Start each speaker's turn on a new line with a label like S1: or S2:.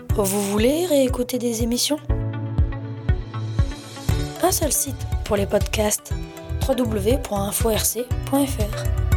S1: Vous voulez réécouter des émissions ? Un seul site pour les podcasts, www.inforc.fr.